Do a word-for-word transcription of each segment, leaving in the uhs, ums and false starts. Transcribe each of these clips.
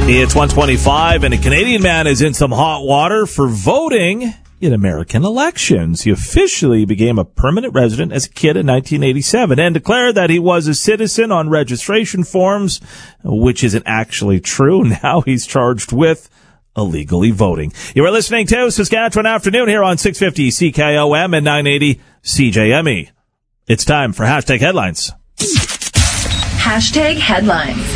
It's one twenty-five, and a Canadian man is in some hot water for voting in American elections. He officially became a permanent resident as a kid in nineteen eighty-seven and declared that he was a citizen on registration forms, which isn't actually true. Now he's charged with illegally voting. You are listening to Saskatchewan Afternoon here on six fifty C K O M and nine eighty C J M E. It's time for Hashtag Headlines. Hashtag Headlines.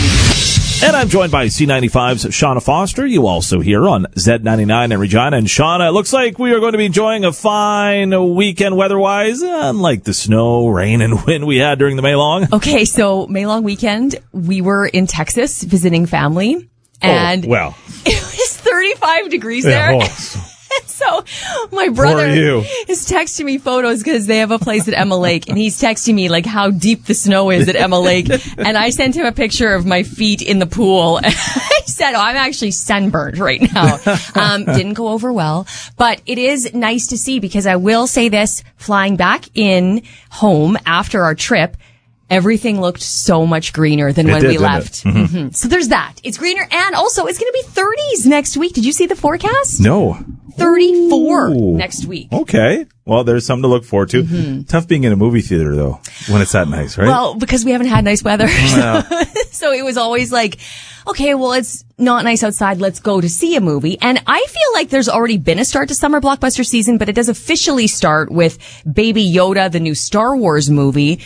And I'm joined by C ninety-five's Shauna Foster. You also hear on Z ninety-nine in Regina. And Shauna, it looks like we are going to be enjoying a fine weekend weather-wise, unlike the snow, rain, and wind we had during the May Long. Okay, so May Long weekend, we were in Texas visiting family. And oh, well. It was thirty-five degrees yeah, there. Oh. So my brother you. is texting me photos because they have a place at Emma Lake, and he's texting me like how deep the snow is at Emma Lake. And I sent him a picture of my feet in the pool. I said, oh, I'm actually sunburned right now. Um, didn't go over well, but it is nice to see, because I will say this, flying back in home after our trip, everything looked so much greener than it when did, we left. Mm-hmm. Mm-hmm. So there's that. It's greener, and also it's going to be thirties next week. Did you see the forecast? No. thirty-four Ooh. next week. Okay. Well, there's something to look forward to. Mm-hmm. Tough being in a movie theater, though, when it's that nice, right? Well, because we haven't had nice weather. No. So it was always like, okay, well, it's not nice outside. Let's go to see a movie. And I feel like there's already been a start to summer blockbuster season, but it does officially start with Baby Yoda, the new Star Wars movie.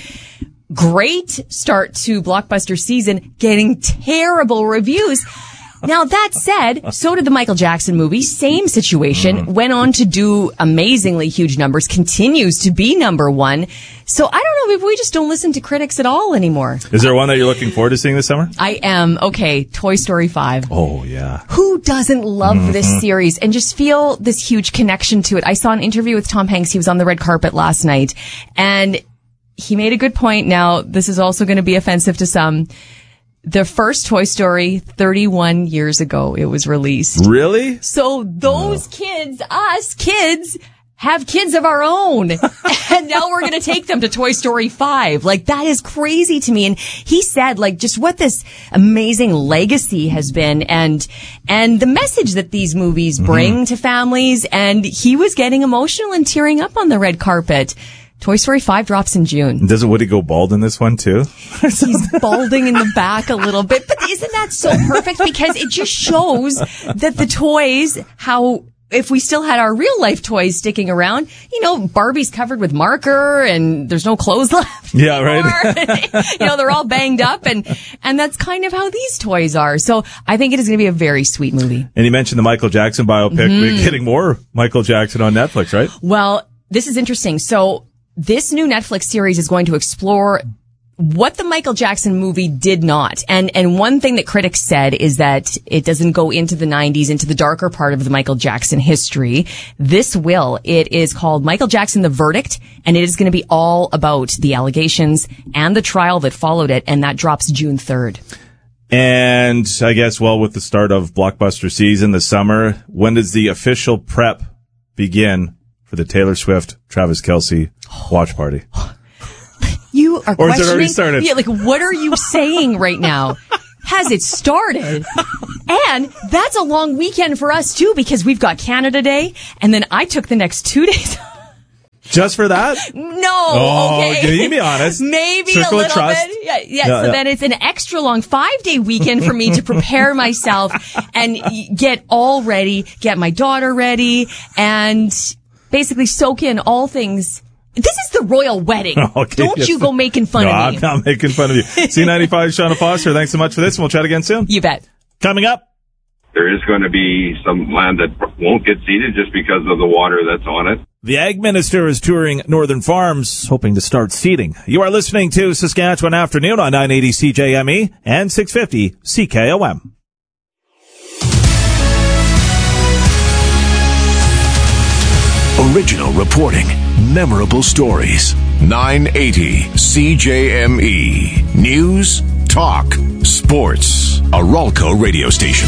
Great start to blockbuster season, getting terrible reviews. Now, that said, so did the Michael Jackson movie. Same situation. Mm. Went on to do amazingly huge numbers. Continues to be number one. So I don't know, maybe we just don't listen to critics at all anymore. Is there one that you're looking forward to seeing this summer? I am. Okay, Toy Story five. Oh, yeah. Who doesn't love mm-hmm. this series and just feel this huge connection to it? I saw an interview with Tom Hanks. He was on the red carpet last night, and he made a good point. Now, this is also going to be offensive to some. The first Toy Story, thirty-one years ago, it was released. Really? So those oh. kids, us kids, have kids of our own. And now we're going to take them to Toy Story five. Like, that is crazy to me. And he said, like, just what this amazing legacy has been, and, and the message that these movies bring mm-hmm. to families. And he was getting emotional and tearing up on the red carpet. Toy Story five drops in June. Doesn't Woody go bald in this one, too? He's balding in the back a little bit. But isn't that so perfect? Because it just shows that the toys, how, if we still had our real life toys sticking around, you know, Barbie's covered with marker and there's no clothes left. Yeah, right. You know, they're all banged up, and, and that's kind of how these toys are. So I think it is going to be a very sweet movie. And you mentioned the Michael Jackson biopic. Mm-hmm. We're getting more Michael Jackson on Netflix, right? Well, this is interesting. So, this new Netflix series is going to explore what the Michael Jackson movie did not. And, and one thing that critics said is that it doesn't go into the nineties, into the darker part of the Michael Jackson history. This will. It is called Michael Jackson: The Verdict, and it is going to be all about the allegations and the trial that followed it, and that drops June third. And I guess, well, with the start of blockbuster season, the summer, when does the official prep begin for the Taylor Swift, Travis Kelce watch party? You are or questioning. Is it already started? Yeah, like, what are you saying right now? Has it started? And that's a long weekend for us too, because we've got Canada Day, and then I took the next two days. Just for that? No. Oh, okay. You be honest. Maybe Circle a little of trust. bit. Yeah, yeah, yeah so yeah. then it's an extra long five-day weekend for me to prepare myself and get all ready, get my daughter ready, and basically soak in all things. This is the royal wedding. Okay, Don't yes. you go making fun no, of me. I'm not making fun of you. C ninety-five, Shauna Foster, thanks so much for this, and we'll chat again soon. You bet. Coming up. There is going to be some land that won't get seeded just because of the water that's on it. The Ag Minister is touring northern farms, hoping to start seeding. You are listening to Saskatchewan Afternoon on nine eighty C J M E and six fifty C K O M. Original reporting, memorable stories. nine eighty C J M E. News, talk, sports. A Ralco radio station.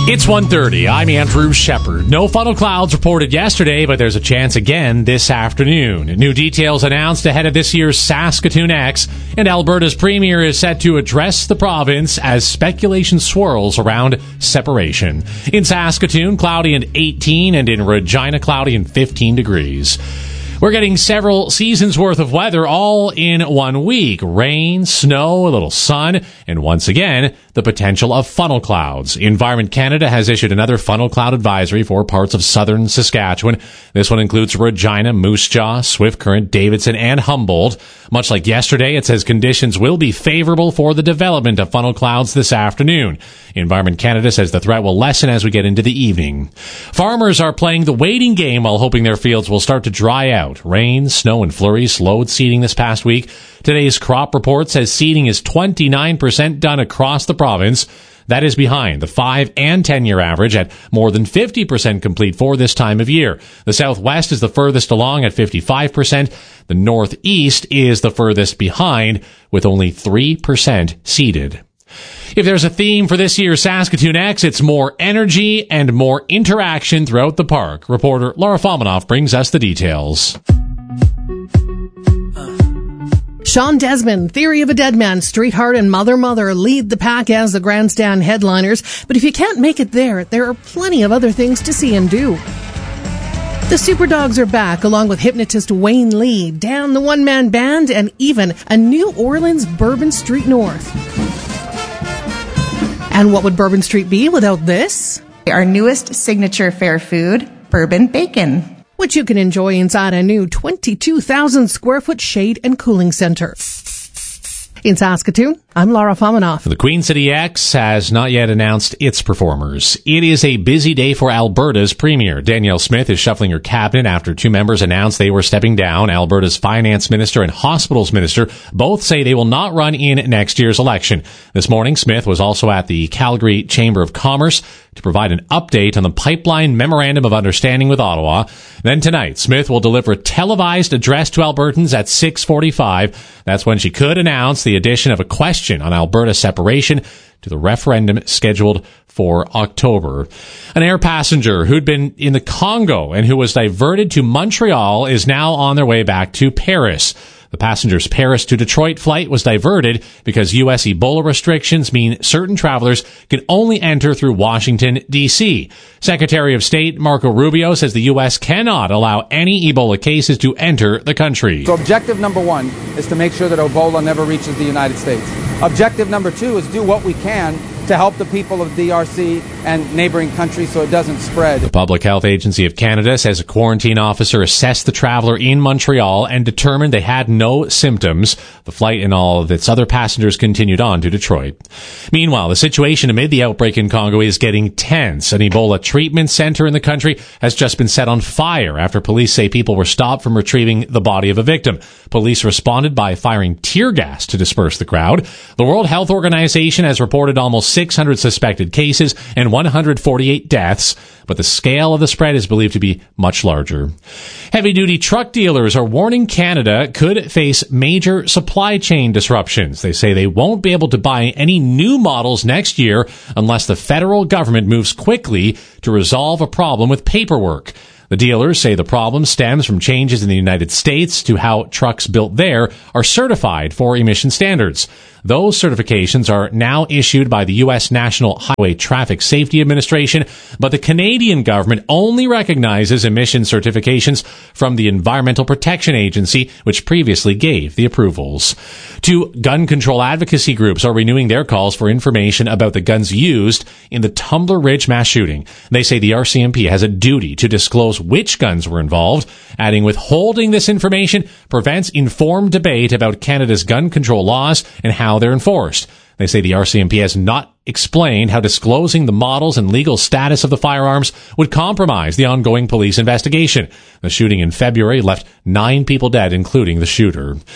It's one thirty. I'm Andrew Shepard. No funnel clouds reported yesterday, but there's a chance again this afternoon. New details announced ahead of this year's Saskatoon X, and Alberta's premier is set to address the province as speculation swirls around separation. In Saskatoon, cloudy and eighteen, and in Regina, cloudy and fifteen degrees. We're getting several seasons worth of weather all in one week. Rain, snow, a little sun, and once again, the potential of funnel clouds. Environment Canada has issued another funnel cloud advisory for parts of southern Saskatchewan. This one includes Regina, Moose Jaw, Swift Current, Davidson, and Humboldt. Much like yesterday, it says conditions will be favorable for the development of funnel clouds this afternoon. Environment Canada says the threat will lessen as we get into the evening. Farmers are playing the waiting game while hoping their fields will start to dry out. Rain, snow, and flurries slowed seeding this past week. Today's crop report says seeding is twenty-nine percent done across the province. That is behind the five and ten year average at more than fifty percent complete for this time of year. The Southwest is the furthest along at fifty-five percent. The Northeast is the furthest behind with only three percent seeded. If there's a theme for this year's Saskatoon X, it's more energy and more interaction throughout the park. Reporter Laura Fominoff brings us the details. Sean Desmond, Theory of a Deadman, Streetheart, and Mother Mother lead the pack as the grandstand headliners. But if you can't make it there, there are plenty of other things to see and do. The Superdogs are back, along with hypnotist Wayne Lee, Dan the One Man Band, and even a New Orleans Bourbon Street North. And what would Bourbon Street be without this? Our newest signature fair food, bourbon bacon, which you can enjoy inside a new twenty-two thousand square foot shade and cooling center. In Saskatoon, I'm Laura Fominoff. The Queen City X has not yet announced its performers. It is a busy day for Alberta's premier. Danielle Smith is shuffling her cabinet after two members announced they were stepping down. Alberta's finance minister and hospitals minister both say they will not run in next year's election. This morning, Smith was also at the Calgary Chamber of Commerce to provide an update on the pipeline memorandum of understanding with Ottawa. Then tonight, Smith will deliver a televised address to Albertans at six forty-five. That's when she could announce the addition of a question on Alberta separation to the referendum scheduled for October. An air passenger who'd been in the Congo and who was diverted to Montreal is now on their way back to Paris. The passenger's Paris to Detroit flight was diverted because U S Ebola restrictions mean certain travelers can only enter through Washington, D C. Secretary of State Marco Rubio says the U S cannot allow any Ebola cases to enter the country. So objective number one is to make sure that Ebola never reaches the United States. Objective number two is do what we can to help the people of D R C and neighboring countries so it doesn't spread. The Public Health Agency of Canada says a quarantine officer assessed the traveler in Montreal and determined they had no symptoms. The flight and all of its other passengers continued on to Detroit. Meanwhile, the situation amid the outbreak in Congo is getting tense. An Ebola treatment center in the country has just been set on fire after police say people were stopped from retrieving the body of a victim. Police responded by firing tear gas to disperse the crowd. The World Health Organization has reported almost six hundred suspected cases and one hundred forty-eight deaths, but the scale of the spread is believed to be much larger. Heavy-duty truck dealers are warning Canada could face major supply chain disruptions. They say they won't be able to buy any new models next year unless the federal government moves quickly to resolve a problem with paperwork. The dealers say the problem stems from changes in the United States to how trucks built there are certified for emission standards. Those certifications are now issued by the U S National Highway Traffic Safety Administration, but the Canadian government only recognizes emission certifications from the Environmental Protection Agency, which previously gave the approvals. Two gun control advocacy groups are renewing their calls for information about the guns used in the Tumbler Ridge mass shooting. They say the R C M P has a duty to disclose which guns were involved, adding withholding this information prevents informed debate about Canada's gun control laws and how they're enforced. They say the R C M P has not explained how disclosing the models and legal status of the firearms would compromise the ongoing police investigation. The shooting in February left nine people dead, including the shooter.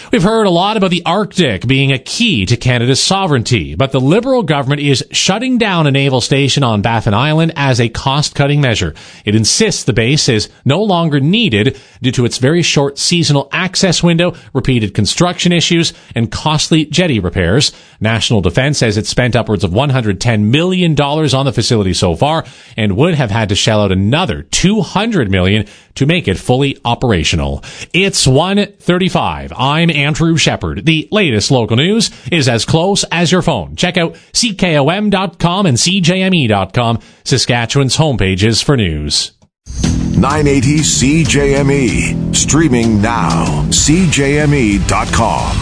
We've heard a lot about the Arctic being a key to Canada's sovereignty, but the Liberal government is shutting down a naval station on Baffin Island as a cost-cutting measure. It insists the base is no longer needed due to its very short seasonal access window, repeated construction issues, and costly jetty repairs. National Defence says it's spent upwards of one hundred ten million dollars on the facility so far and would have had to shell out another two hundred million dollars to make it fully operational. It's one thirty-five. I'm Andrew Shepard. The latest local news is as close as your phone. Check out C K O M dot com and C J M E dot com, Saskatchewan's homepages for news. nine eighty C J M E. Streaming now. C J M E dot com.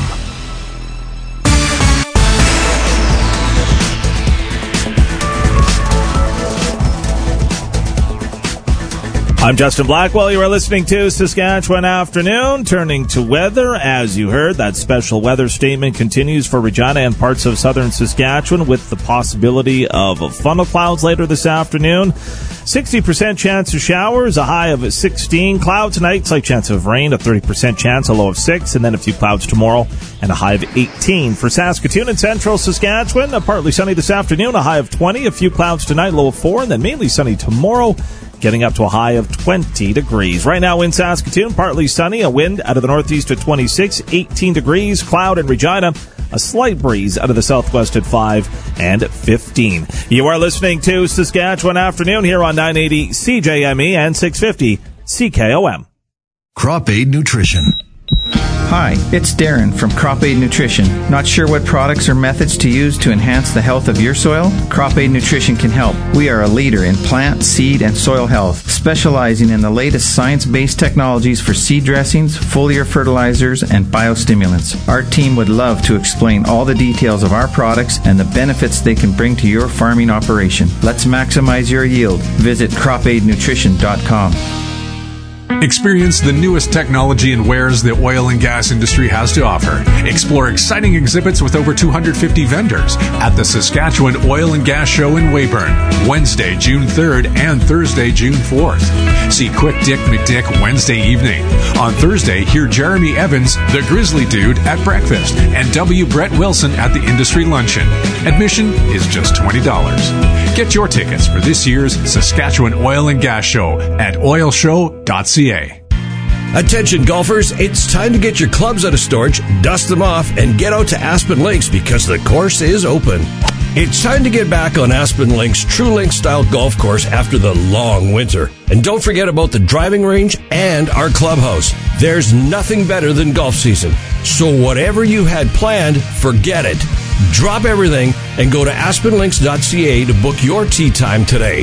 I'm Justin Blackwell. You are listening to Saskatchewan Afternoon. Turning to weather, as you heard, that special weather statement continues for Regina and parts of southern Saskatchewan with the possibility of funnel clouds later this afternoon. sixty percent chance of showers, a high of sixteen. Clouds tonight, slight chance of rain, a thirty percent chance, a low of six, and then a few clouds tomorrow, and a high of eighteen. For Saskatoon and central Saskatchewan, a partly sunny this afternoon, a high of twenty, a few clouds tonight, low of four, and then mainly sunny tomorrow, getting up to a high of twenty degrees. Right now in Saskatoon, partly sunny, a wind out of the northeast at twenty-six, eighteen degrees, cloud in Regina, a slight breeze out of the southwest at five and fifteen. You are listening to Saskatchewan Afternoon here on nine eighty C J M E and six fifty C K O M. Crop Aid Nutrition. Hi, it's Darren from Crop Aid Nutrition. Not sure what products or methods to use to enhance the health of your soil? Crop Aid Nutrition can help. We are a leader in plant, seed, and soil health, specializing in the latest science-based technologies for seed dressings, foliar fertilizers, and biostimulants. Our team would love to explain all the details of our products and the benefits they can bring to your farming operation. Let's maximize your yield. Visit crop aid nutrition dot com. Experience the newest technology and wares the oil and gas industry has to offer. Explore exciting exhibits with over two hundred fifty vendors at the Saskatchewan Oil and Gas Show in Weyburn, Wednesday, June third and Thursday, June fourth. See Quick Dick McDick Wednesday evening. On Thursday, hear Jeremy Evans, the Grizzly Dude, at breakfast, and W. Brett Wilson at the industry luncheon. Admission is just twenty dollars. Get your tickets for this year's Saskatchewan Oil and Gas Show at oil show dot c a. Attention golfers, it's time to get your clubs out of storage, dust them off, and get out to Aspen Links because the course is open. It's time to get back on Aspen Links' True Link style golf course after the long winter. And don't forget about the driving range and our clubhouse. There's nothing better than golf season. So whatever you had planned, forget it. Drop everything and go to aspen links dot c a to book your tee time today.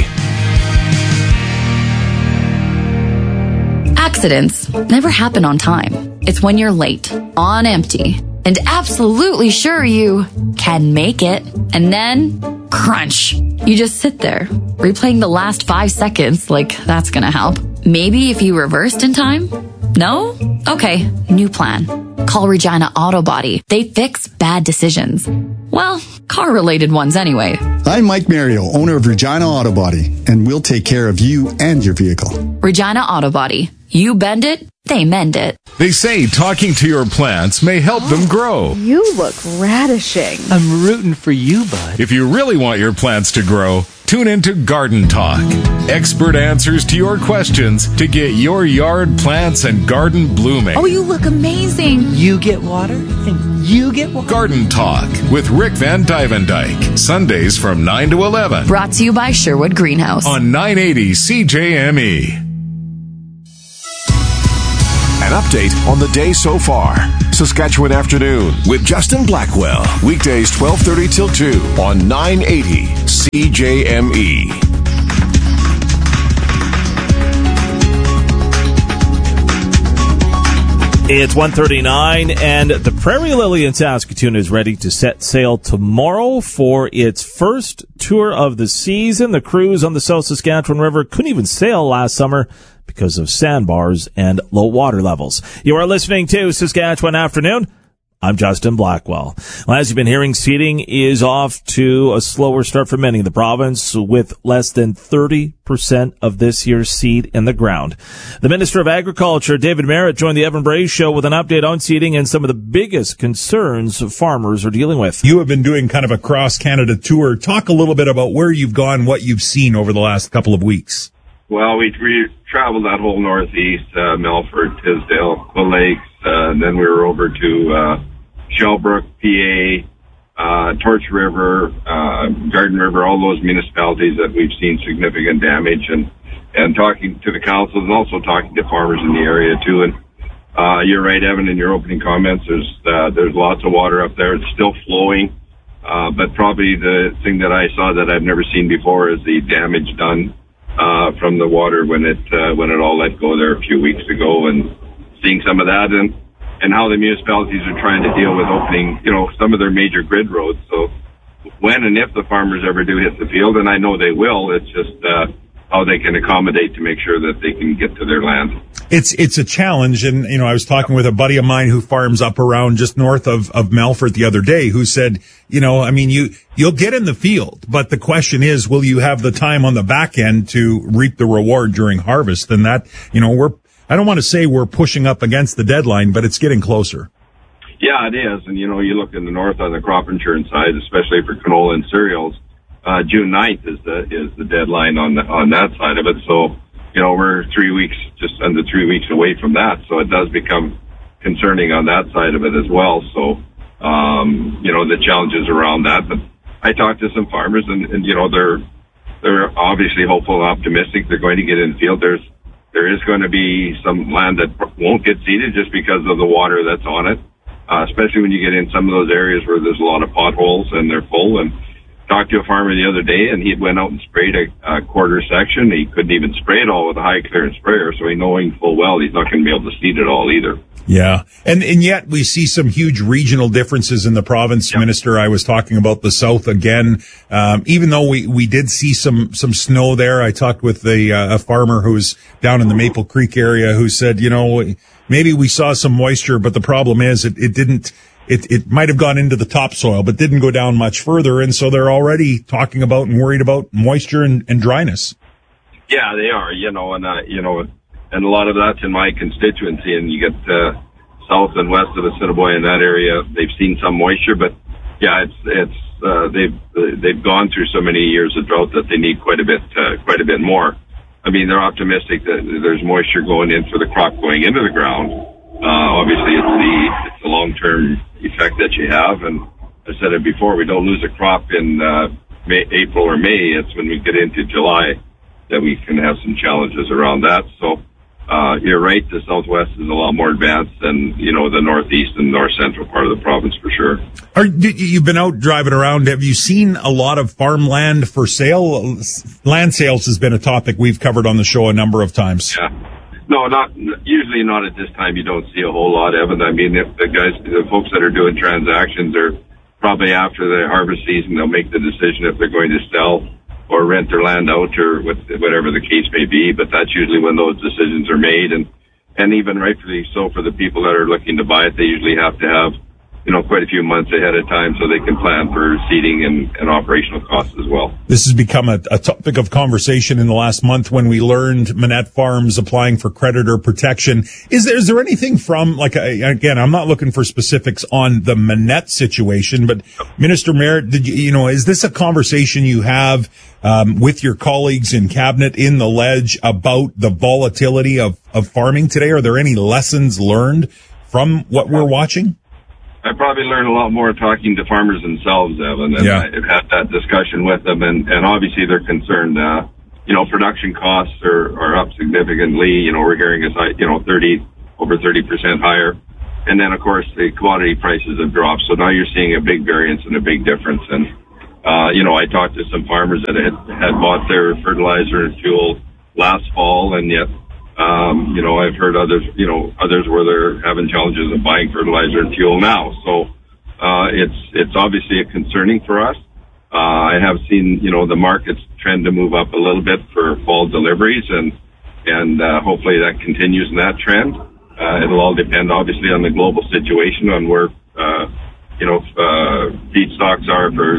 Accidents never happen on time. It's when you're late, on empty, and absolutely sure you can make it. And then, crunch. You just sit there, replaying the last five seconds like that's gonna help. Maybe if you reversed in time? No? Okay, new plan. Call Regina Auto Body. They fix bad decisions. Well, car-related ones anyway. I'm Mike Mario, owner of Regina Auto Body, and we'll take care of you and your vehicle. Regina Auto Body. You bend it, they mend it. They say talking to your plants may help them grow. You look radishing. I'm rooting for you, bud. If you really want your plants to grow, tune into Garden Talk. Expert answers to your questions to get your yard plants and garden blooming. Oh, you look amazing. You get water and you get water. Garden Talk with Rick Van Dyvendyke. Sundays from nine to eleven. Brought to you by Sherwood Greenhouse. On nine eighty C J M E. An update on the day so far. Saskatchewan Afternoon with Justin Blackwell. Weekdays twelve thirty till two on nine eighty C J M E. It's one thirty-nine, and the Prairie Lily in Saskatoon is ready to set sail tomorrow for its first tour of the season. The cruise on the South Saskatchewan River couldn't even sail last summer because of sandbars and low water levels. You are listening to Saskatchewan Afternoon. I'm Justin Blackwell. Well, as you've been hearing, seeding is off to a slower start for many in the province, with less than thirty percent of this year's seed in the ground. The Minister of Agriculture, David Marit, joined the Evan Bray Show with an update on seeding and some of the biggest concerns farmers are dealing with. You have been doing kind of a cross-Canada tour. Talk a little bit about where you've gone, what you've seen over the last couple of weeks. Well, we, we traveled that whole northeast, uh, Melfort, Tisdale, the Lakes, uh, and then we were over to uh, Shellbrook, P A, uh, Torch River, uh, Garden River, all those municipalities that we've seen significant damage, and, and talking to the councils and also talking to farmers in the area too. And uh, you're right, Evan, in your opening comments, there's, uh, there's lots of water up there. It's still flowing, uh, but probably the thing that I saw that I've never seen before is the damage done Uh, from the water when it, uh, when it all let go there a few weeks ago, and seeing some of that, and, and how the municipalities are trying to deal with opening, you know, some of their major grid roads. So when and if the farmers ever do hit the field, and I know they will, it's just, uh, how they can accommodate to make sure that they can get to their land. It's, it's a challenge. And, you know, I was talking with a buddy of mine who farms up around just north of, of Melfort the other day, who said, you know, I mean, you, you'll get in the field, but the question is, will you have the time on the back end to reap the reward during harvest? And that, you know, we're, I don't want to say we're pushing up against the deadline, but it's getting closer. Yeah, it is. And, you know, you look in the north on the crop insurance side, especially for canola and cereals, Uh, June ninth is the, is the deadline on the, on that side of it. So, you know, we're three weeks, just under three weeks away from that. So it does become concerning on that side of it as well. So, um, you know, the challenges around that. But I talked to some farmers and, and, you know, they're, they're obviously hopeful and optimistic they're going to get in field. There's, there is going to be some land that won't get seeded just because of the water that's on it, uh, especially when you get in some of those areas where there's a lot of potholes and they're full. And talked to a farmer the other day, and he went out and sprayed a, a quarter section. He couldn't even spray it all with a high clearance sprayer, so he knowing full well he's not going to be able to seed it all either. Yeah. And, and yet we see some huge regional differences in the province. Yep. Minister, I was talking about the South again. Um, even though we, we did see some, some snow there, I talked with the, uh, a farmer who's down in the Maple Creek area who said, you know, maybe we saw some moisture, but the problem is it, it didn't, It, it might have gone into the topsoil, but didn't go down much further. And so they're already talking about and worried about moisture and, and dryness. Yeah, they are, you know, and, uh, you know, and a lot of that's in my constituency. And you get, uh, south and west of Assiniboia in that area, they've seen some moisture, but yeah, it's, it's, uh, they've, they've gone through so many years of drought that they need quite a bit, uh, quite a bit more. I mean, they're optimistic that there's moisture going in for the crop going into the ground. Uh, obviously it's the, it's the long-term effect that you have. And I said it before, we don't lose a crop in, uh, May, April or May. It's when we get into July that we can have some challenges around that. So, uh, you're right. The Southwest is a lot more advanced than, you know, the Northeast and North Central part of the province for sure. Are, you've been out driving around. Have you seen a lot of farmland for sale? Land sales has been a topic we've covered on the show a number of times. Yeah. No, not usually not at this time. You don't see a whole lot, Evan. I mean, if the guys, the folks that are doing transactions are probably after the harvest season, they'll make the decision if they're going to sell or rent their land out or whatever the case may be. But that's usually when those decisions are made. And, and even rightfully so for the people that are looking to buy it, they usually have to have, you know, quite a few months ahead of time so they can plan for seeding and, and operational costs as well. This has become a, a topic of conversation in the last month when we learned Manette Farms applying for creditor protection. Is there, is there anything from, like, again, I'm not looking for specifics on the Manette situation, but Minister Marit, did you, you know, is this a conversation you have um, with your colleagues in cabinet in the Ledge about the volatility of, of farming today? Are there any lessons learned from what we're watching? I probably learned a lot more talking to farmers themselves, Evan, and yeah. I've had that discussion with them, and, and obviously they're concerned. Uh, you know, production costs are, are up significantly. You know, we're hearing as high, you know, thirty, over thirty percent higher. And then, of course, the commodity prices have dropped. So now you're seeing a big variance and a big difference. And, uh, you know, I talked to some farmers that had, had bought their fertilizer and fuel last fall, and yet, Um, you know, I've heard others, you know, others where they're having challenges of buying fertilizer and fuel now. So, uh, it's, it's obviously a concerning for us. Uh, I have seen, you know, the markets trend to move up a little bit for fall deliveries, and, and, uh, hopefully that continues in that trend. Uh, it'll all depend obviously on the global situation, on where, uh, you know, uh, feedstocks are for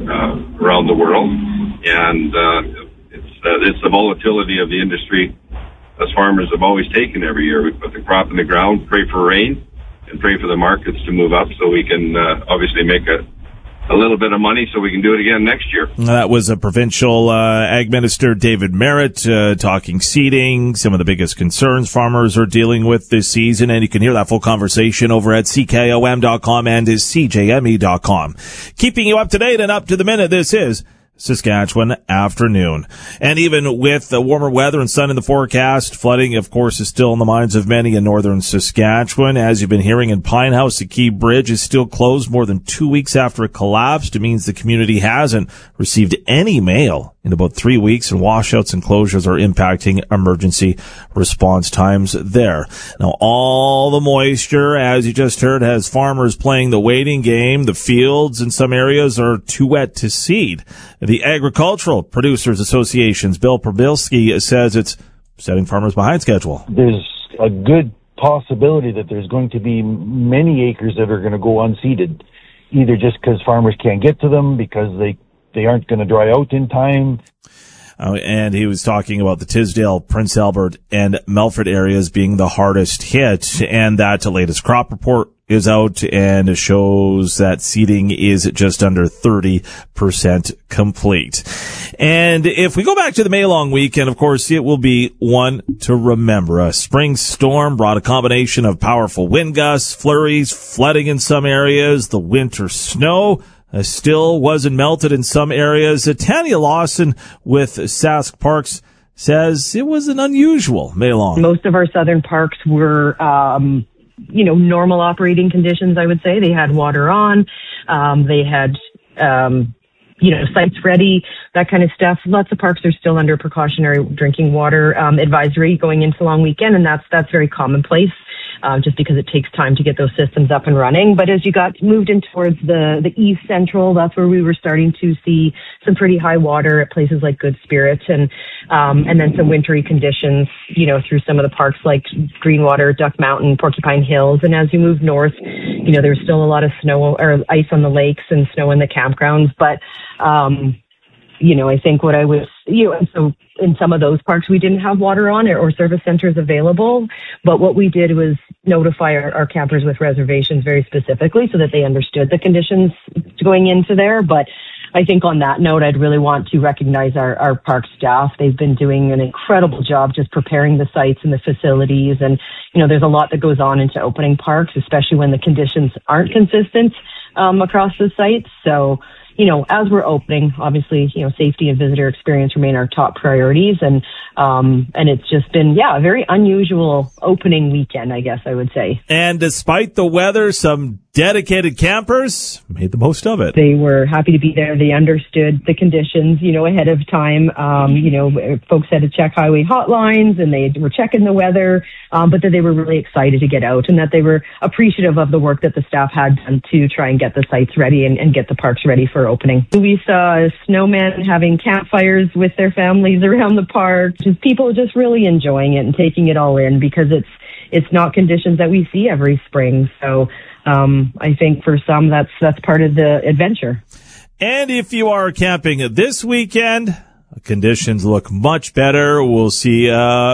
uh, around the world. And uh, it's uh, it's the volatility of the industry as farmers have always taken every year. We put the crop in the ground, pray for rain, and pray for the markets to move up so we can uh, obviously make a a little bit of money so we can do it again next year. That was a provincial uh, ag minister, David Merritt, uh, talking seeding, some of the biggest concerns farmers are dealing with this season. And you can hear that full conversation over at C K O M dot com and C J M E dot com. Keeping you up to date and up to the minute, this is Saskatchewan Afternoon. And even with the warmer weather and sun in the forecast, flooding, of course, is still in the minds of many in northern Saskatchewan. As you've been hearing in Pine House, the Key Bridge is still closed more than two weeks after it collapsed. It means the community hasn't received any mail in about three weeks, and washouts and closures are impacting emergency response times there. Now, all the moisture, as you just heard, has farmers playing the waiting game. The fields in some areas are too wet to seed. The Agricultural Producers Association's Bill Probilski says it's setting farmers behind schedule. There's a good possibility that there's going to be many acres that are going to go unseeded, either just because farmers can't get to them, because they they aren't going to dry out in time. Uh, and he was talking about the Tisdale, Prince Albert, and Melfort areas being the hardest hit, and that the latest crop report is out and shows that seeding is just under thirty percent complete. And if we go back to the May long weekend, of course, it will be one to remember. A spring storm brought a combination of powerful wind gusts, flurries, flooding in some areas, the winter snow Uh, still wasn't melted in some areas. Uh, Tanya Lawson with Sask Parks says it was an unusual May long. Most of our southern parks were, um, you know, normal operating conditions, I would say. They had water on. Um, they had, um, you know, sites ready, that kind of stuff. Lots of parks are still under precautionary drinking water um, advisory going into long weekend, and that's that's very commonplace. Uh, just because it takes time to get those systems up and running. But as you got moved in towards the, the east central, that's where we were starting to see some pretty high water at places like Good Spirit, and um, and then some wintry conditions, you know, through some of the parks like Greenwater, Duck Mountain, Porcupine Hills. And as you move north, you know, there was still a lot of snow or ice on the lakes and snow in the campgrounds. But, um, you know, I think what I was, you know, and so in some of those parks, we didn't have water on or, or service centers available. But what we did was notify our, our campers with reservations very specifically so that they understood the conditions going into there. But I think on that note, I'd really want to recognize our, our park staff. They've been doing an incredible job just preparing the sites and the facilities. And, you know, there's a lot that goes on into opening parks, especially when the conditions aren't consistent um, across the sites. So, you know, as we're opening, obviously, you know, safety and visitor experience remain our top priorities. And, um, and it's just been, yeah, a very unusual opening weekend, I guess I would say. And despite the weather, some dedicated campers made the most of it. They were happy to be there. They understood the conditions, you know, ahead of time. Um, you know, folks had to check highway hotlines and they were checking the weather, um, but that they were really excited to get out and that they were appreciative of the work that the staff had done to try and get the sites ready and, and get the parks ready for opening. We saw snowmen having campfires with their families around the park, just people just really enjoying it and taking it all in because it's, it's not conditions that we see every spring. So, Um, I think for some, that's that's part of the adventure. And if you are camping this weekend, conditions look much better. We'll see uh,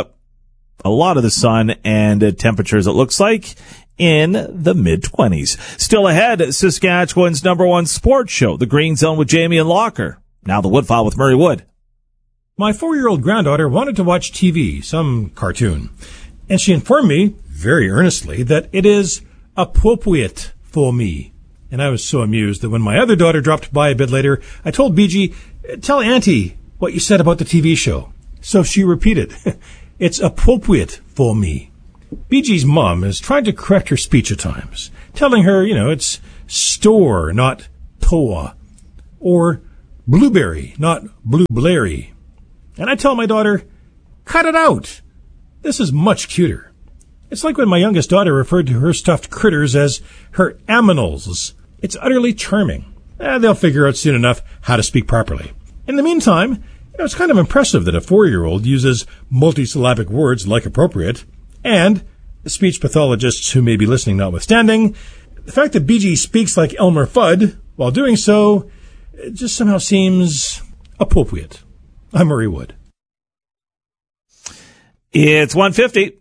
a lot of the sun and uh, temperatures, it looks like, in the mid-twenties. Still ahead, Saskatchewan's number one sports show, The Green Zone with Jamie and Locker. Now the Woodfile with Murray Wood. My four-year-old granddaughter wanted to watch T V, some cartoon, and she informed me, very earnestly, that it is appropriate for me. And I was so amused that when my other daughter dropped by a bit later, I told B G, tell Auntie what you said about the T V show. So she repeated, it's appropriate for me. B G's mom is trying to correct her speech at times, telling her, you know, it's store, not toa, or blueberry, not blueberry. And I tell my daughter, cut it out. This is much cuter. It's like when my youngest daughter referred to her stuffed critters as her aminals. It's utterly charming. Eh, they'll figure out soon enough how to speak properly. In the meantime, you know, it's kind of impressive that a four-year-old uses multisyllabic words like appropriate, and the speech pathologists who may be listening notwithstanding, the fact that B G speaks like Elmer Fudd while doing so, it just somehow seems appropriate. I'm Murray Wood. It's one fifty.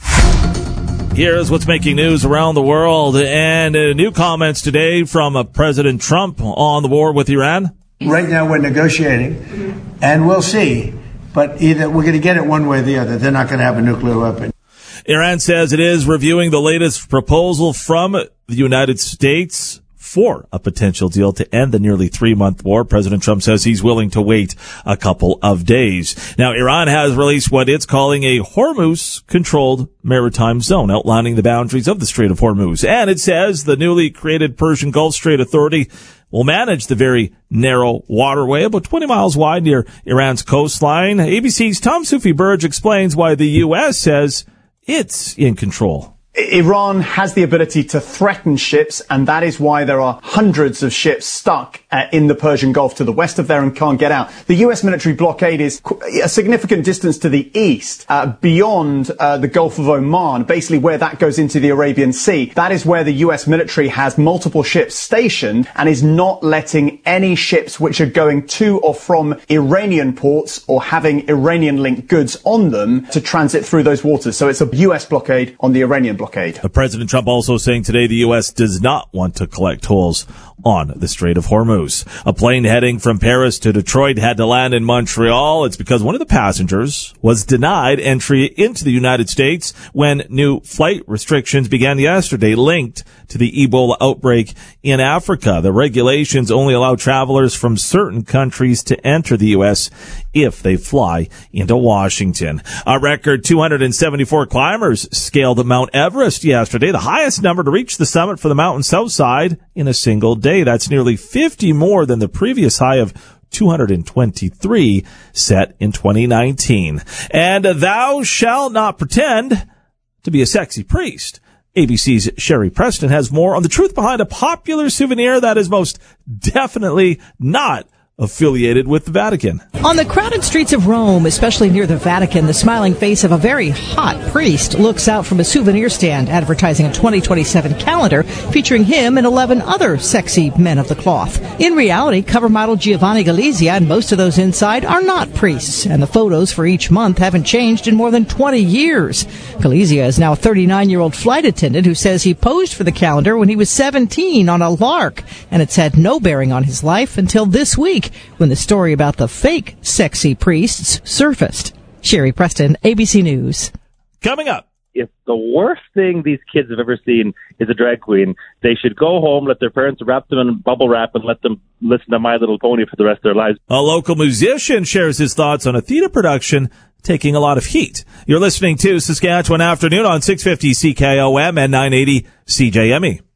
Here's what's making news around the world, and uh, new comments today from uh, President Trump on the war with Iran. Right now we're negotiating, and we'll see. But either we're going to get it one way or the other. They're not going to have a nuclear weapon. Iran says it is reviewing the latest proposal from the United States for a potential deal to end the nearly three-month war. President Trump says he's willing to wait a couple of days. Now, Iran has released what it's calling a Hormuz-controlled maritime zone, outlining the boundaries of the Strait of Hormuz. And it says the newly created Persian Gulf Strait Authority will manage the very narrow waterway, about twenty miles wide near Iran's coastline. A B C's Tom Sufi-Burge explains why the U S says it's in control. Iran has the ability to threaten ships, and that is why there are hundreds of ships stuck uh, in the Persian Gulf to the west of there and can't get out. The U S military blockade is qu- a significant distance to the east, uh, beyond uh, the Gulf of Oman, basically where that goes into the Arabian Sea. That is where the U S military has multiple ships stationed and is not letting any ships which are going to or from Iranian ports or having Iranian-linked goods on them to transit through those waters. So it's a U S blockade on the Iranian blockade. President Trump also saying today the U S does not want to collect tolls on the Strait of Hormuz. A plane heading from Paris to Detroit had to land in Montreal. It's because one of the passengers was denied entry into the United States when new flight restrictions began yesterday linked to the Ebola outbreak in Africa. The regulations only allow travelers from certain countries to enter the U S if they fly into Washington. A record two hundred seventy-four climbers scaled Mount Everest yesterday, the highest number to reach the summit for the mountain's south side in a single day. That's nearly fifty more than the previous high of two hundred twenty-three set in twenty nineteen. And thou shalt not pretend to be a sexy priest. A B C's Sherry Preston has more on the truth behind a popular souvenir that is most definitely not affiliated with the Vatican. On the crowded streets of Rome, especially near the Vatican, the smiling face of a very hot priest looks out from a souvenir stand advertising a twenty twenty-seven calendar featuring him and eleven other sexy men of the cloth. In reality, cover model Giovanni Galizia and most of those inside are not priests, and the photos for each month haven't changed in more than twenty years. Galizia is now a thirty-nine-year-old flight attendant who says he posed for the calendar when he was seventeen on a lark, and it's had no bearing on his life until this week, when the story about the fake sexy priests surfaced. Sherry Preston, A B C News. Coming up. If the worst thing these kids have ever seen is a drag queen, they should go home, let their parents wrap them in bubble wrap, and let them listen to My Little Pony for the rest of their lives. A local musician shares his thoughts on a theater production taking a lot of heat. You're listening to Saskatchewan Afternoon on six fifty C K O M and nine eighty C J M E.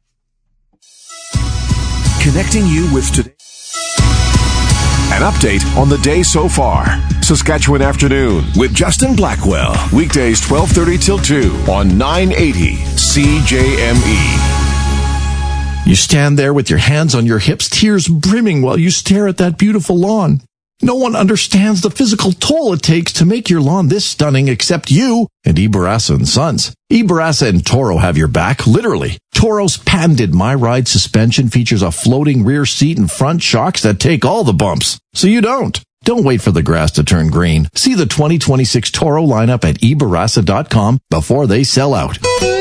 Connecting you with today. An update on the day so far. Saskatchewan Afternoon with Justin Blackwell. Weekdays twelve thirty till two on nine eighty C J M E. You stand there with your hands on your hips, tears brimming while you stare at that beautiful lawn. No one understands the physical toll it takes to make your lawn this stunning except you and E. Barassa and Sons. E. Barassa and Toro have your back, literally. Toro's patented My Ride suspension features a floating rear seat and front shocks that take all the bumps, so you don't. Don't wait for the grass to turn green. See the twenty twenty-six Toro lineup at e barassa dot com before they sell out.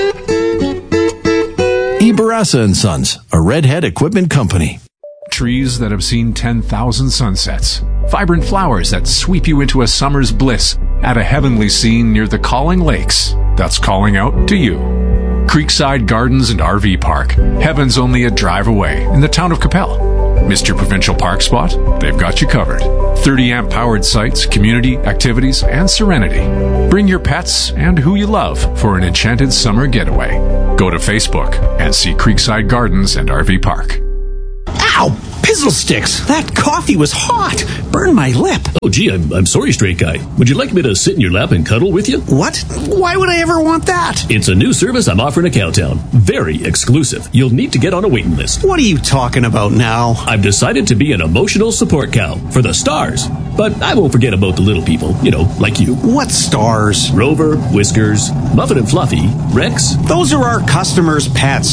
E. Barassa and Sons, a Redhead equipment company. Trees that have seen ten thousand sunsets. Vibrant flowers that sweep you into a summer's bliss at a heavenly scene near the Calling Lakes. That's calling out to you. Creekside Gardens and R V Park. Heaven's only a drive away in the town of Capel. Missed your provincial park spot? They've got you covered. thirty amp powered sites, community, activities, and serenity. Bring your pets and who you love for an enchanted summer getaway. Go to Facebook and see Creekside Gardens and R V Park. Ow! Pizzle sticks! That coffee was hot! Burned my lip! Oh, gee, I'm, I'm sorry, straight guy. Would you like me to sit in your lap and cuddle with you? What? Why would I ever want that? It's a new service I'm offering at Cowtown. Very exclusive. You'll need to get on a waiting list. What are you talking about now? I've decided to be an emotional support cow for the stars. But I won't forget about the little people, you know, like you. What stars? Rover, Whiskers, Muffin and Fluffy, Rex. Those are our customers' pets.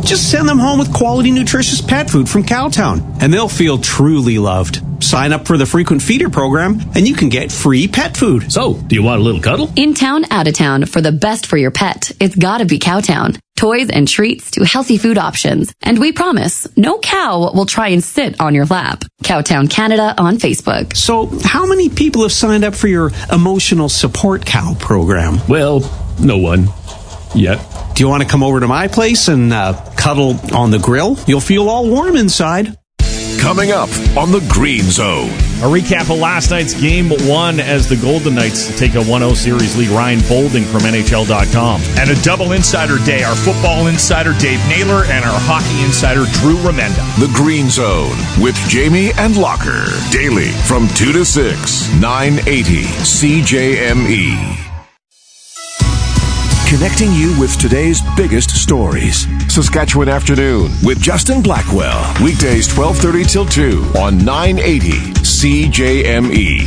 Just send them home with quality, nutritious pet food from Cowtown, and they'll feel truly loved. Sign up for the Frequent Feeder program, and you can get free pet food. So, do you want a little cuddle? In town, out of town, for the best for your pet, it's gotta be Cowtown. Toys and treats to healthy food options. And we promise, no cow will try and sit on your lap. Cowtown Canada on Facebook. So, how many people have signed up for your emotional support cow program? Well, no one. Yet. Do you want to come over to my place and uh, cuddle on the grill? You'll feel all warm inside. Coming up on the Green Zone. A recap of last night's game one as the Golden Knights take a one oh series lead. Ryan Bolding from N H L dot com. And a double insider day. Our football insider, Dave Naylor, and our hockey insider, Drew Remenda. The Green Zone with Jamie and Locker. Daily from two to six, nine eighty C J M E. Connecting you with today's biggest stories. Saskatchewan Afternoon with Justin Blackwell. Weekdays twelve thirty till two on nine eighty C J M E.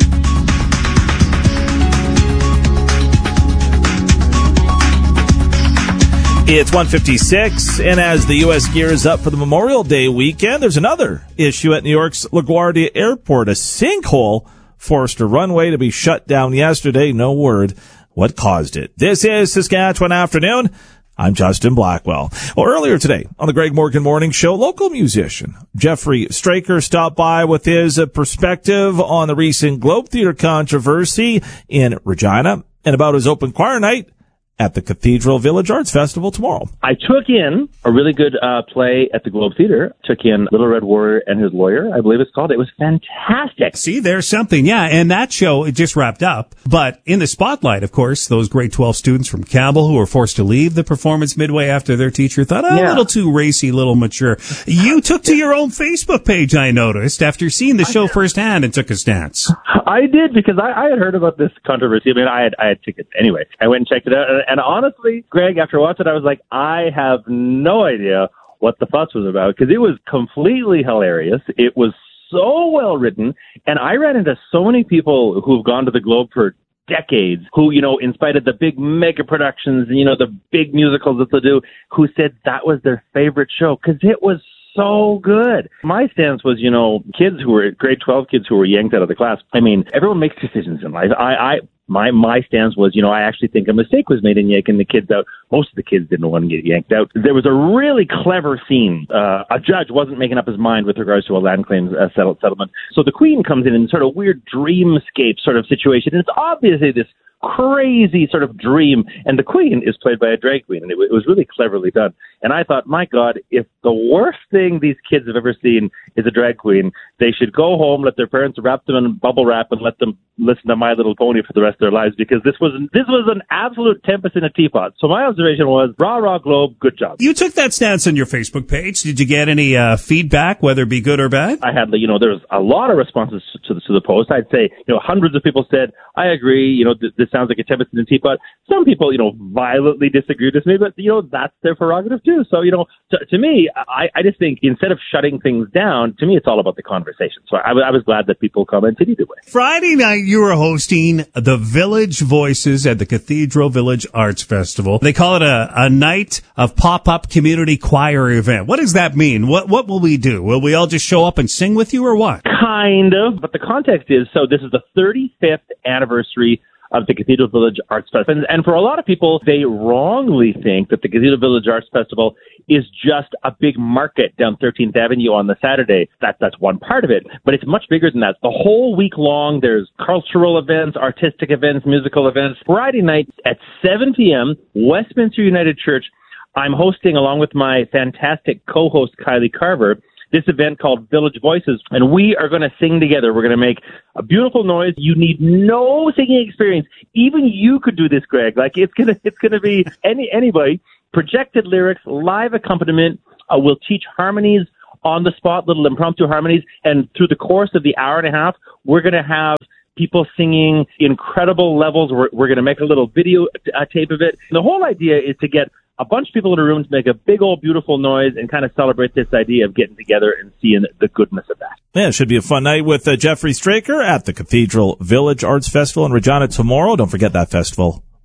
It's one fifty-six, and as the U S gears up for the Memorial Day weekend, there's another issue at New York's LaGuardia Airport. A sinkhole forced a runway to be shut down yesterday. No word what caused it. This is Saskatchewan Afternoon. I'm Justin Blackwell. Well, earlier today on the Greg Morgan Morning Show, local musician Jeffrey Straker stopped by with his uh, perspective on the recent Globe Theatre controversy in Regina and about his open choir night at the Cathedral Village Arts Festival tomorrow. I took in a really good uh, play at the Globe Theatre. Took in Little Red Warrior and His Lawyer, I believe it's called. It was fantastic. See, there's something. Yeah, and that show, it just wrapped up. But in the spotlight, of course, those grade twelve students from Campbell who were forced to leave the performance midway after their teacher thought, oh, yeah. a little too racy, a little mature. You took to your own Facebook page, I noticed, after seeing the show firsthand and took a stance. I did, because I, I had heard about this controversy. I mean, I had, I had tickets. Anyway, I went and checked it out. And, and honestly, Greg, after watching it, I was like, I have no idea what the fuss was about, because it was completely hilarious. It was so well written. And I ran into so many people who've gone to the Globe for decades who, you know, in spite of the big mega productions and, you know, the big musicals that they do, who said that was their favorite show because it was so good. My stance was, you know, kids who were grade twelve kids who were yanked out of the class. I mean, everyone makes decisions in life. I, I, my, my stance was, you know, I actually think a mistake was made in yanking the kids out. Most of the kids didn't want to get yanked out. There was a really clever scene. Uh, a judge wasn't making up his mind with regards to a land claims uh, settled settlement. So the Queen comes in in sort of weird dreamscape sort of situation. And it's obviously this crazy sort of dream, and the Queen is played by a drag queen, and it, it was really cleverly done. And I thought, my God, if the worst thing these kids have ever seen is a drag queen, they should go home, let their parents wrap them in bubble wrap, and let them listen to My Little Pony for the rest of their lives, because this was this was an absolute tempest in a teapot. So my observation was, rah, rah, Globe, good job. You took that stance on your Facebook page. Did you get any uh, feedback, whether it be good or bad? I had, you know, there was a lot of responses to the, to the post. I'd say, you know, hundreds of people said, I agree, you know, th- this sounds like a tempest in a teapot. Some people, you know, violently disagreed with me, but, you know, that's their prerogative too. So, you know, to, to me, I, I just think instead of shutting things down, to me, it's all about the conversation. So I, I was glad that people commented either way. Friday night, you were hosting the Village Voices at the Cathedral Village Arts Festival. They call it a, a night of pop-up community choir event. What does that mean? What, what will we do? Will we all just show up and sing with you or what? Kind of. But the context is, so this is the thirty-fifth anniversary of the Cathedral Village Arts Festival. And, and for a lot of people, they wrongly think that the Cathedral Village Arts Festival is just a big market down thirteenth Avenue on the Saturday. That, that's one part of it, but it's much bigger than that. The whole week long, there's cultural events, artistic events, musical events. Friday night at seven p.m., Westminster United Church, I'm hosting, along with my fantastic co-host, Kylie Carver, this event called Village Voices, and we are going to sing together. We're going to make a beautiful noise. You need no singing experience. Even you could do this, Greg. Like, it's going to, it's going to be any, anybody. Projected lyrics, live accompaniment. Uh, we'll teach harmonies on the spot, little impromptu harmonies. And through the course of the hour and a half, we're going to have people singing incredible levels. We're, we're going to make a little video uh, tape of it. And the whole idea is to get a bunch of people in a room to make a big old beautiful noise and kind of celebrate this idea of getting together and seeing the goodness of that. Yeah, it should be a fun night with uh, Jeffrey Straker at the Cathedral Village Arts Festival in Regina tomorrow. Don't forget that festival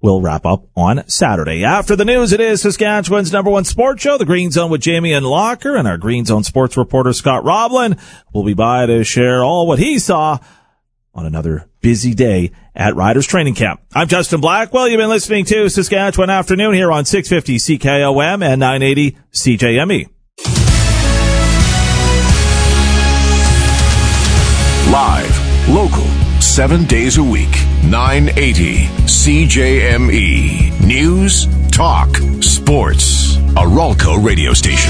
will wrap up on Saturday. After the news, it is Saskatchewan's number one sports show, The Green Zone with Jamie and Locker, and our Green Zone sports reporter Scott Roblin will be by to share all what he saw on another busy day at Riders Training Camp. I'm Justin Blackwell. You've been listening to Saskatchewan Afternoon here on six fifty C K O M and nine eighty C J M E. Live, local, seven days a week, nine eighty C J M E. News, talk, sports. A Ralco radio station.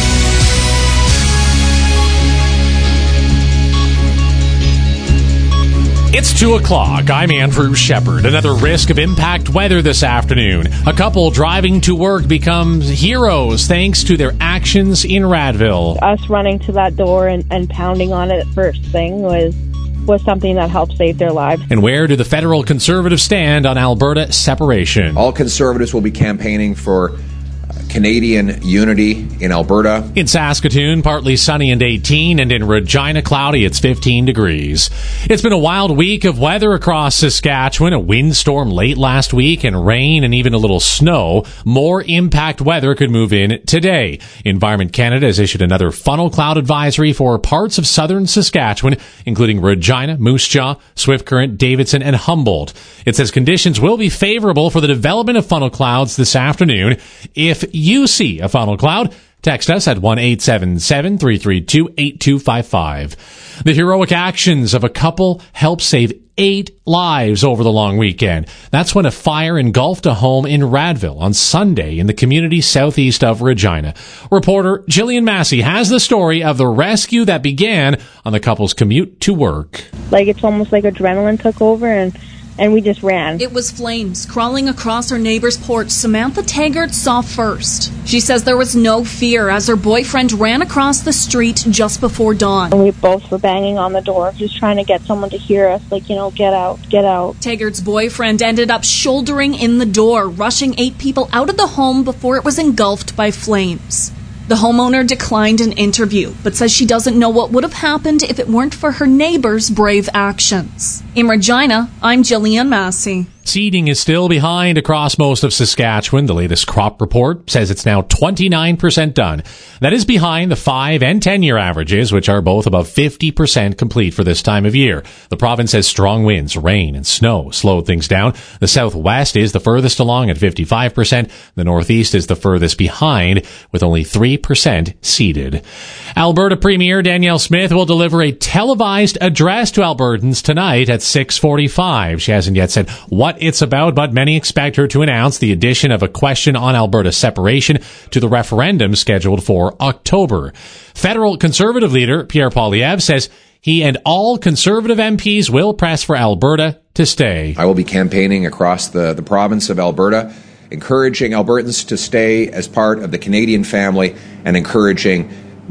It's two o'clock. I'm Andrew Shepard. Another risk of impact weather this afternoon. A couple driving to work becomes heroes thanks to their actions in Radville. Us running to that door and, and pounding on it first thing was was something that helped save their lives. And where do the federal Conservatives stand on Alberta separation? All Conservatives will be campaigning for Canadian unity in Alberta. In Saskatoon, partly sunny and eighteen, and in Regina, cloudy, it's fifteen degrees. It's been a wild week of weather across Saskatchewan. A windstorm late last week and rain and even a little snow. More impact weather could move in today. Environment Canada has issued another funnel cloud advisory for parts of southern Saskatchewan, including Regina, Moose Jaw, Swift Current, Davidson, and Humboldt. It says conditions will be favorable for the development of funnel clouds this afternoon. If you see a funnel cloud, text us at one eight seven seven, three three two, eight two five five. The heroic actions of a couple helped save eight lives over the long weekend. That's when a fire engulfed a home in Radville on Sunday in the community southeast of Regina. Reporter Jillian Massey has the story of the rescue that began on the couple's commute to work. Like, it's almost like adrenaline took over, and And we just ran. It was flames crawling across her neighbor's porch Samantha Taggart saw first. She says there was no fear as her boyfriend ran across the street just before dawn. And we both were banging on the door, just trying to get someone to hear us, like, you know, get out, get out. Taggart's boyfriend ended up shouldering in the door, rushing eight people out of the home before it was engulfed by flames. The homeowner declined an interview, but says she doesn't know what would have happened if it weren't for her neighbor's brave actions. In Regina, I'm Jillian Massey. Seeding is still behind across most of Saskatchewan. The latest crop report says it's now twenty-nine percent done. That is behind the five and ten-year averages, which are both above fifty percent complete for this time of year. The province has strong winds, rain, and snow slowed things down. The southwest is the furthest along at fifty-five percent. The northeast is the furthest behind, with only three percent seeded. Alberta Premier Danielle Smith will deliver a televised address to Albertans tonight at six forty-five. She hasn't yet said what it's about, but many expect her to announce the addition of a question on Alberta separation to the referendum scheduled for October. Federal Conservative leader Pierre Poilievre says he and all Conservative M Ps will press for Alberta to stay. I will be campaigning across the, the province of Alberta, encouraging Albertans to stay as part of the Canadian family and encouraging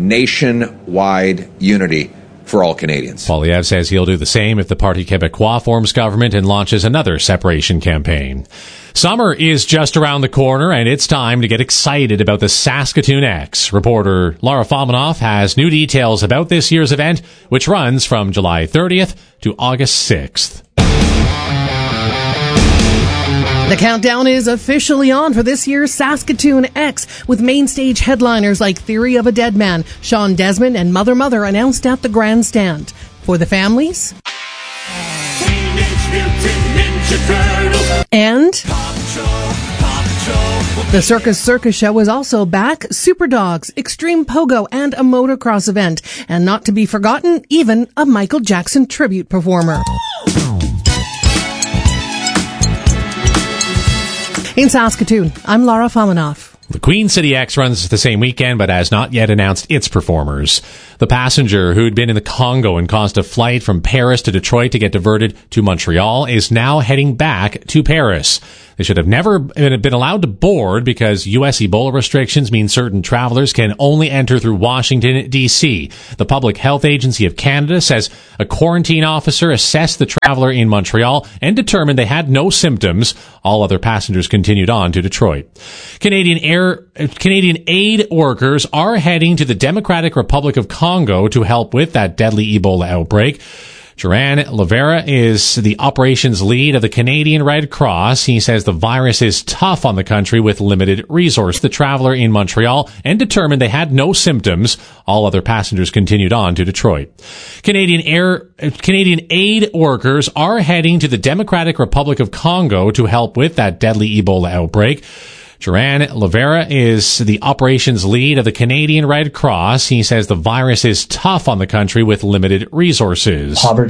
nationwide unity for all Canadians. Poilievre says he'll do the same if the Parti Québécois forms government and launches another separation campaign. Summer is just around the corner, and it's time to get excited about the Saskatoon X. Reporter Laura Fomanoff has new details about this year's event, which runs from July thirtieth to August sixth. The countdown is officially on for this year's Saskatoon X, with main stage headliners like Theory of a Dead Man, Sean Desmond, and Mother Mother announced at the grandstand. For the families, and the Circus Circus Show is also back, Super Dogs, Extreme Pogo, and a motocross event. And not to be forgotten, even a Michael Jackson tribute performer. In Saskatoon, I'm Laura Fomanoff. The Queen City X runs the same weekend, but has not yet announced its performers. The passenger who'd been in the Congo and caused a flight from Paris to Detroit to get diverted to Montreal is now heading back to Paris. They should have never been allowed to board because U S Ebola restrictions mean certain travelers can only enter through Washington, D C. The Public Health Agency of Canada says a quarantine officer assessed the traveler in Montreal and determined they had no symptoms. All other passengers continued on to Detroit. Canadian air, Canadian aid workers are heading to the Democratic Republic of Congo to help with that deadly Ebola outbreak. Duran Lavera is the operations lead of the Canadian Red Cross. He says the virus is tough on the country with limited resources. The traveler in Montreal and determined they had no symptoms. All other passengers continued on to Detroit. Canadian air, Canadian aid workers are heading to the Democratic Republic of Congo to help with that deadly Ebola outbreak. Duran Lavera is the operations lead of the Canadian Red Cross. He says the virus is tough on the country with limited resources.